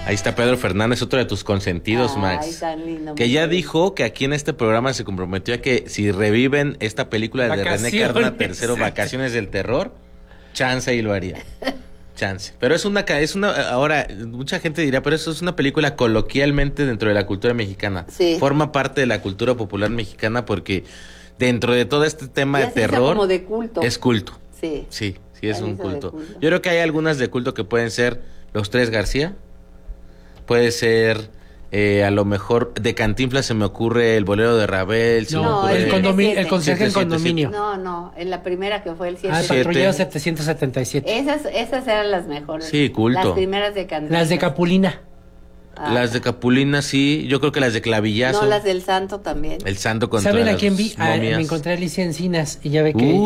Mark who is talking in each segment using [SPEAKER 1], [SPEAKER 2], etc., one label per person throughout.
[SPEAKER 1] Ahí está Pedro Fernández, otro de tus consentidos, Max.
[SPEAKER 2] Ay, tan lindo.
[SPEAKER 1] Que ya dijo que aquí en este programa se comprometió a que si reviven esta película de René Cardona III, Vacaciones del Terror, chance y lo haría. Chance. Pero es una, ahora, mucha gente dirá, pero eso es una película coloquialmente dentro de la cultura mexicana.
[SPEAKER 2] Sí.
[SPEAKER 1] Forma parte de la cultura popular mexicana porque dentro de todo este tema de terror,
[SPEAKER 2] como de culto.
[SPEAKER 1] es culto.
[SPEAKER 2] Sí.
[SPEAKER 1] Sí, es un culto.
[SPEAKER 2] culto.
[SPEAKER 1] Yo creo que hay algunas de culto que pueden ser Los Tres García, puede ser a lo mejor de Cantinflas se me ocurre El Bolero de Ravel.
[SPEAKER 3] No, el conserje del condominio.
[SPEAKER 2] No, en la primera que fue el 7.
[SPEAKER 3] El patrullero 777.
[SPEAKER 2] Esas eran las mejores.
[SPEAKER 1] Sí, culto.
[SPEAKER 2] Las primeras de Cantinflas.
[SPEAKER 3] Las de Capulina.
[SPEAKER 1] Las de Capulina, sí. Yo creo que las de Clavillazo.
[SPEAKER 2] No, las del Santo también.
[SPEAKER 1] El Santo contra
[SPEAKER 3] ¿Saben a
[SPEAKER 1] las
[SPEAKER 3] quién vi?
[SPEAKER 1] momias.
[SPEAKER 3] Me encontré a Alicia Encinas. Y ya ve que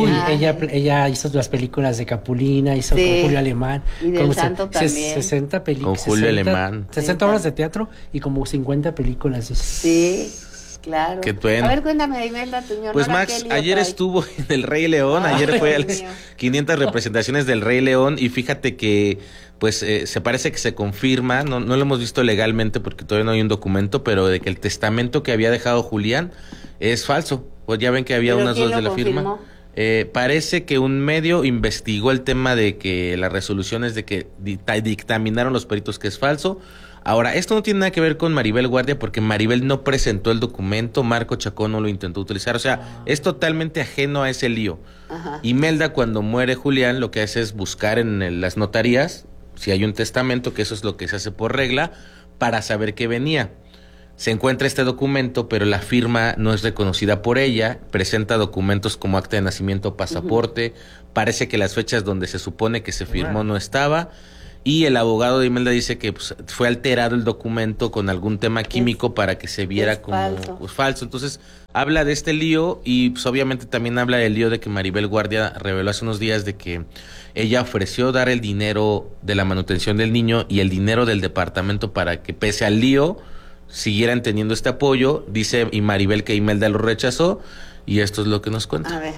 [SPEAKER 3] ella hizo las películas de Capulina, hizo con Julio Alemán.
[SPEAKER 2] Y del Santo también.
[SPEAKER 3] 60 películas.
[SPEAKER 1] Con Julio Alemán.
[SPEAKER 3] 60 obras de teatro y como 50 películas.
[SPEAKER 2] Sí, claro.
[SPEAKER 1] Qué bueno.
[SPEAKER 2] A ver, cuéntame, Imelda Tuñón.
[SPEAKER 1] Pues Max, ayer estuvo en El Rey León. Ayer fue a las 500 representaciones del Rey León. Y fíjate que pues se parece que se confirma, no lo hemos visto legalmente porque todavía no hay un documento, pero de que el testamento que había dejado Julián es falso. Pues ya ven que había unas dudas de la firma. Parece que un medio investigó el tema de que las resoluciones de que dictaminaron los peritos que es falso. Ahora, esto no tiene nada que ver con Maribel Guardia porque Maribel no presentó el documento, Marco Chacón no lo intentó utilizar, o sea, es totalmente ajeno a ese lío. Ajá. Imelda, cuando muere Julián, lo que hace es buscar en las notarías si hay un testamento, que eso es lo que se hace por regla, para saber qué venía. Se encuentra este documento, pero la firma no es reconocida por ella, presenta documentos como acta de nacimiento, pasaporte, parece que las fechas donde se supone que se firmó no estaba, y el abogado de Imelda dice que pues, fue alterado el documento con algún tema químico para que se viera como falso. Entonces, habla de este lío y pues obviamente también habla del lío de que Maribel Guardia reveló hace unos días de que ella ofreció dar el dinero de la manutención del niño y el dinero del departamento para que pese al lío siguieran teniendo este apoyo. Dice y Maribel que Imelda lo rechazó y esto es lo que nos cuenta.
[SPEAKER 2] A ver.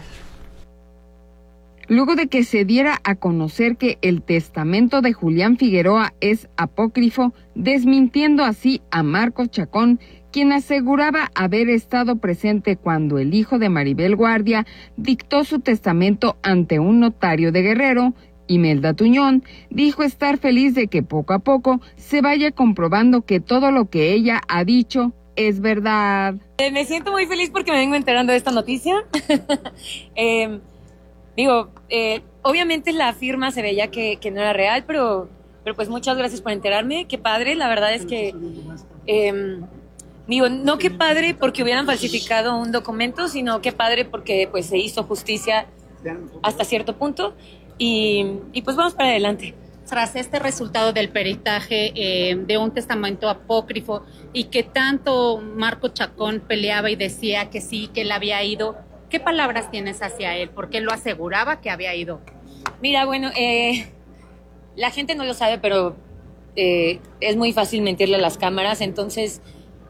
[SPEAKER 4] Luego de que se diera a conocer que el testamento de Julián Figueroa es apócrifo, desmintiendo así a Marcos Chacón, quien aseguraba haber estado presente cuando el hijo de Maribel Guardia dictó su testamento ante un notario de Guerrero, Imelda Tuñón dijo estar feliz de que poco a poco se vaya comprobando que todo lo que ella ha dicho es verdad.
[SPEAKER 5] Me siento muy feliz porque me vengo enterando de esta noticia. Obviamente la firma se veía que no era real, pero pues muchas gracias por enterarme, qué padre, la verdad es que, no qué padre porque hubieran falsificado un documento, sino qué padre porque pues se hizo justicia hasta cierto punto y pues vamos para adelante.
[SPEAKER 6] Tras este resultado del peritaje de un testamento apócrifo y que tanto Marco Chacón peleaba y decía que sí, que él había ido, ¿qué palabras tienes hacia él? Porque él lo aseguraba que había ido.
[SPEAKER 5] Mira, bueno, la gente no lo sabe, pero es muy fácil mentirle a las cámaras, entonces,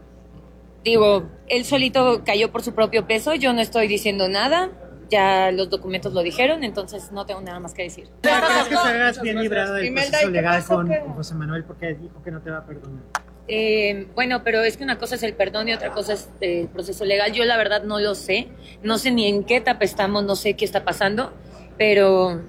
[SPEAKER 5] él solito cayó por su propio peso, yo no estoy diciendo nada, ya los documentos lo dijeron, entonces no tengo nada más que decir.
[SPEAKER 7] ¿Crees que salgas bien librada del proceso legal con José Manuel porque dijo que no te va a perdonar?
[SPEAKER 5] Bueno, pero es que una cosa es el perdón y otra cosa es el proceso legal. Yo la verdad no lo sé, no sé ni en qué etapa estamos, no sé qué está pasando, pero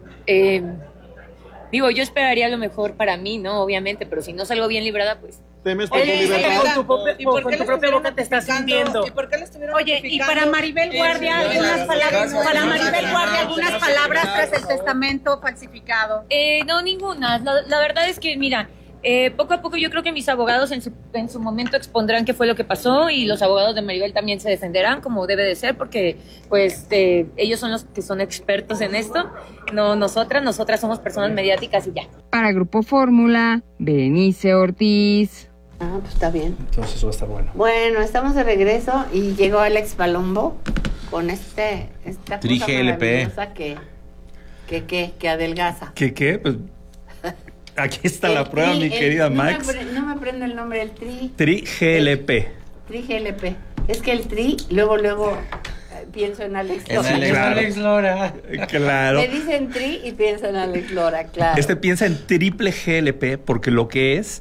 [SPEAKER 5] yo esperaría lo mejor para mí, ¿no? Obviamente, pero si no salgo bien librada, pues...
[SPEAKER 7] ¿Temes por tu libertad? Con tu propia boca te estás sintiendo.
[SPEAKER 6] ¿Y por qué lo estuvieron Oye, y para Maribel Guardia, algunas palabras tras el testamento falsificado.
[SPEAKER 5] No, ninguna. La verdad es que, mira... poco a poco yo creo que mis abogados en su momento expondrán qué fue lo que pasó y los abogados de Maribel también se defenderán como debe de ser porque pues ellos son los que son expertos en esto, no nosotras somos personas mediáticas y ya.
[SPEAKER 4] Para Grupo Fórmula, Berenice Ortiz.
[SPEAKER 2] Ah, pues está bien.
[SPEAKER 3] Entonces eso va a estar bueno.
[SPEAKER 2] Bueno, estamos de regreso y llegó Alex Palombo con esta
[SPEAKER 1] Tri
[SPEAKER 2] cosa
[SPEAKER 1] GLP
[SPEAKER 2] maravillosa que adelgaza.
[SPEAKER 8] ¿Qué? Pues aquí está la prueba, mi querida Max.
[SPEAKER 2] No me aprendo el nombre del tri.
[SPEAKER 8] Tri GLP.
[SPEAKER 2] Tri GLP. Es que el tri, luego pienso en Alex Lora.
[SPEAKER 8] Claro.
[SPEAKER 3] Alex Lora.
[SPEAKER 8] Claro.
[SPEAKER 2] Me dicen tri y pienso en Alex Lora, claro.
[SPEAKER 8] Piensa en triple GLP porque lo que es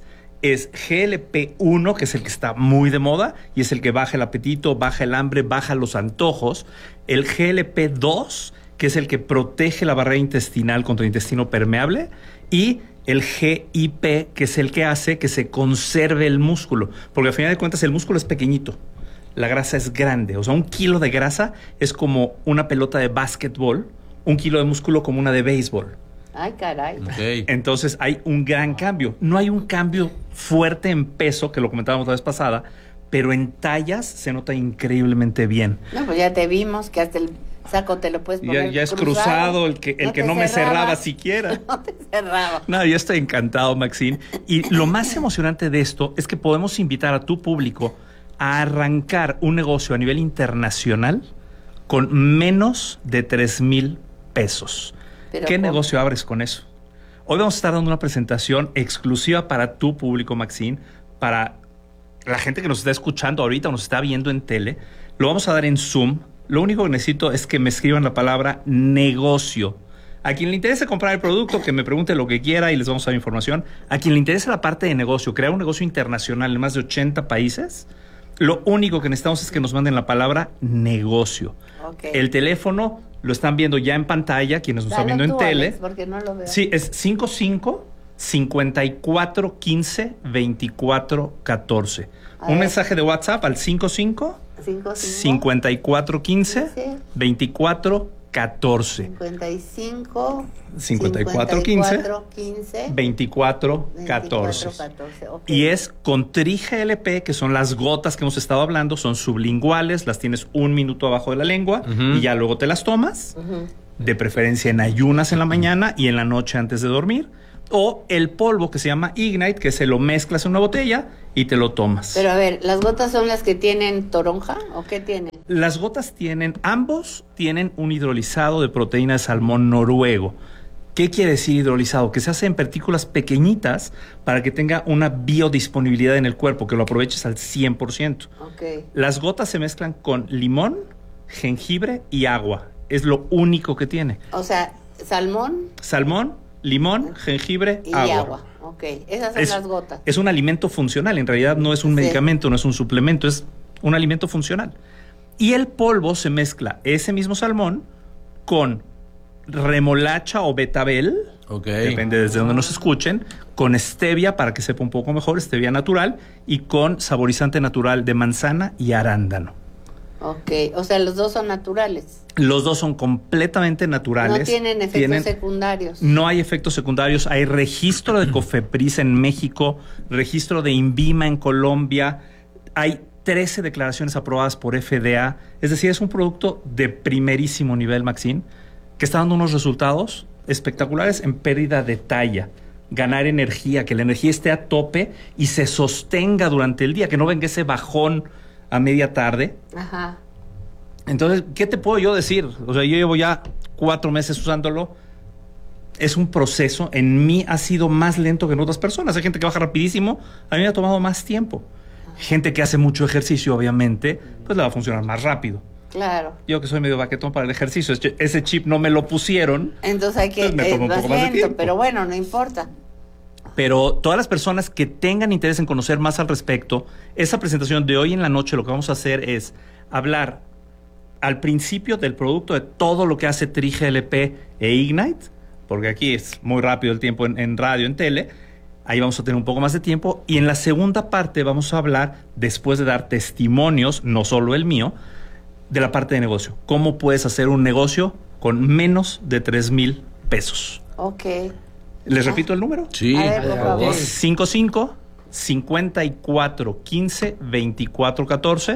[SPEAKER 8] es GLP-1, que es el que está muy de moda y es el que baja el apetito, baja el hambre, baja los antojos. El GLP-2, que es el que protege la barrera intestinal contra el intestino permeable. Y el GIP, que es el que hace que se conserve el músculo. Porque al final de cuentas el músculo es pequeñito, la grasa es grande. O sea, 1 kilo de grasa es como una pelota de básquetbol, 1 kilo de músculo como una de béisbol.
[SPEAKER 2] Ay, caray.
[SPEAKER 1] Ok.
[SPEAKER 8] Entonces hay un gran cambio. No hay un cambio fuerte en peso, que lo comentábamos la vez pasada, pero en tallas se nota increíblemente bien.
[SPEAKER 2] No, pues ya te vimos que hasta el saco te lo puedes poner
[SPEAKER 8] Ya es cruzado, el que no me cerraba siquiera.
[SPEAKER 2] No te cerraba.
[SPEAKER 8] No, yo estoy encantado, Maxine. Y lo más emocionante de esto es que podemos invitar a tu público a arrancar un negocio a nivel internacional con menos de 3,000 pesos. ¿Qué negocio abres con eso? Hoy vamos a estar dando una presentación exclusiva para tu público, Maxine, para la gente que nos está escuchando ahorita o nos está viendo en tele. Lo vamos a dar en Zoom. Lo único que necesito es que me escriban la palabra negocio. A quien le interese comprar el producto, que me pregunte lo que quiera y les vamos a dar información. A quien le interese la parte de negocio, crear un negocio internacional en más de 80 países, lo único que necesitamos es que nos manden la palabra negocio.
[SPEAKER 2] Okay.
[SPEAKER 8] El teléfono lo están viendo ya en pantalla, quienes nos están viendo en tele.
[SPEAKER 2] Alex, porque no lo veo.
[SPEAKER 8] Sí, es 55-54-15-24-14. Un mensaje de WhatsApp al 54-15-24-14. 54-15-24-14. Okay. Y es con Tri-GLP, que son las gotas que hemos estado hablando, son sublinguales, las tienes 1 minuto abajo de la lengua y ya luego te las tomas, de preferencia en ayunas en la mañana y en la noche antes de dormir. O el polvo que se llama Ignite, que se lo mezclas en una botella y te lo tomas.
[SPEAKER 2] Pero a ver, ¿las gotas son las que tienen toronja o qué tienen?
[SPEAKER 8] Las gotas ambos tienen un hidrolizado de proteína de salmón noruego. ¿Qué quiere decir hidrolizado? Que se hace en partículas pequeñitas para que tenga una biodisponibilidad en el cuerpo, que lo aproveches al 100%.
[SPEAKER 2] Okay.
[SPEAKER 8] Las gotas se mezclan con limón, jengibre y agua. Es lo único que tiene.
[SPEAKER 2] O sea, salmón,
[SPEAKER 8] limón, jengibre,
[SPEAKER 2] y agua. Ok, esas son las gotas.
[SPEAKER 8] Es un alimento funcional, en realidad no es un medicamento, no es un suplemento, es un alimento funcional. Y el polvo se mezcla ese mismo salmón con remolacha o betabel, depende desde donde nos escuchen, con stevia para que sepa un poco mejor, stevia natural, y con saborizante natural de manzana y arándano.
[SPEAKER 2] Ok, o sea, los dos son naturales.
[SPEAKER 8] Los dos son completamente naturales.
[SPEAKER 2] No tienen efectos secundarios.
[SPEAKER 8] No hay efectos secundarios. Hay registro de Cofepris en México, registro de INVIMA en Colombia. Hay 13 declaraciones aprobadas por FDA. Es decir, es un producto de primerísimo nivel, Maxine, que está dando unos resultados espectaculares en pérdida de talla, ganar energía, que la energía esté a tope y se sostenga durante el día, que no venga ese bajón a media tarde.
[SPEAKER 2] Ajá.
[SPEAKER 8] Entonces, ¿qué te puedo yo decir? O sea, yo llevo ya 4 meses usándolo. Es un proceso. En mí ha sido más lento que en otras personas. Hay gente que baja rapidísimo. A mí me ha tomado más tiempo. Gente que hace mucho ejercicio, obviamente, pues le va a funcionar más rápido.
[SPEAKER 2] Claro.
[SPEAKER 8] Yo que soy medio baquetón para el ejercicio, ese chip no me lo pusieron.
[SPEAKER 2] Entonces hay que
[SPEAKER 8] me toma un poco más de tiempo.
[SPEAKER 2] Pero bueno, no importa.
[SPEAKER 8] Pero todas las personas que tengan interés en conocer más al respecto, esa presentación de hoy en la noche lo que vamos a hacer es hablar al principio del producto, de todo lo que hace Tri-GLP e Ignite, porque aquí es muy rápido el tiempo en radio, en tele. Ahí vamos a tener un poco más de tiempo. Y en la segunda parte vamos a hablar, después de dar testimonios, no solo el mío, de la parte de negocio. ¿Cómo puedes hacer un negocio con menos de 3,000 pesos?
[SPEAKER 2] Ok.
[SPEAKER 8] ¿Les repito el número?
[SPEAKER 1] Sí,
[SPEAKER 2] a ver, por favor.
[SPEAKER 8] 55-54-15-24-14.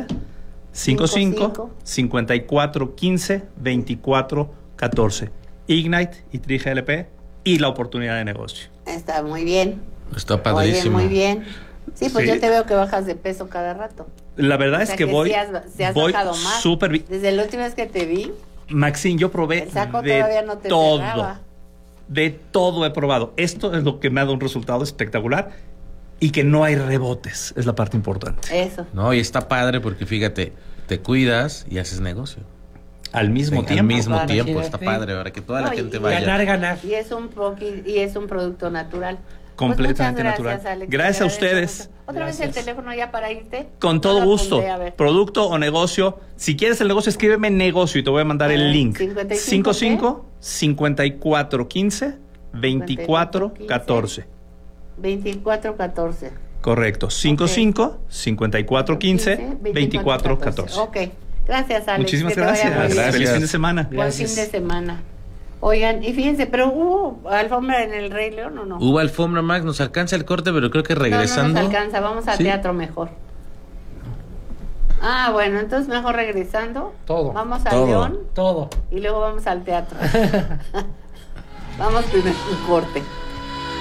[SPEAKER 8] 55-54-15-24-14. Ignite y Tri-GLP y la oportunidad de negocio.
[SPEAKER 2] Está muy bien.
[SPEAKER 1] Está padrísimo.
[SPEAKER 2] Muy bien. Sí, pues yo te veo que bajas de peso cada rato.
[SPEAKER 8] La verdad es que voy
[SPEAKER 2] bajado más.
[SPEAKER 8] Súper bien.
[SPEAKER 2] Desde la última vez que te vi,
[SPEAKER 8] Maxine, yo probé
[SPEAKER 2] el saco
[SPEAKER 8] de
[SPEAKER 2] todavía no te
[SPEAKER 8] todo.
[SPEAKER 2] cerraba.
[SPEAKER 8] De todo he probado. Esto es lo que me ha dado un resultado espectacular y que no hay rebotes. Es la parte importante.
[SPEAKER 2] Eso.
[SPEAKER 1] No, y está padre porque fíjate, te cuidas y haces negocio.
[SPEAKER 8] Al mismo tiempo.
[SPEAKER 1] Al mismo
[SPEAKER 2] Claro.
[SPEAKER 1] tiempo, está padre, ahora que toda la gente vaya.
[SPEAKER 3] Ganar.
[SPEAKER 2] Y es un producto natural.
[SPEAKER 8] Completamente
[SPEAKER 2] pues
[SPEAKER 8] natural.
[SPEAKER 2] Alex,
[SPEAKER 8] gracias a ustedes.
[SPEAKER 2] Mucho. ¿Otra vez el teléfono ya para irte?
[SPEAKER 8] Con todo gusto. Producto o negocio. Si quieres el negocio, escríbeme negocio y te voy a mandar el link. 55 54 15 24 14.
[SPEAKER 2] 24 14.
[SPEAKER 8] Correcto. 55 54 15 24 14.
[SPEAKER 2] Ok. Gracias, Alex.
[SPEAKER 8] Muchísimas gracias. Feliz fin de semana.
[SPEAKER 2] Buen fin de semana. Oigan, y fíjense, pero ¿hubo alfombra en el Rey León o no?
[SPEAKER 1] Hubo alfombra, Max, nos alcanza el corte, pero creo que regresando...
[SPEAKER 2] No nos alcanza, vamos al teatro mejor. Ah, bueno, entonces mejor regresando.
[SPEAKER 3] Todo.
[SPEAKER 2] Vamos al León.
[SPEAKER 3] Todo.
[SPEAKER 2] Y luego vamos al teatro. Vamos primero un corte.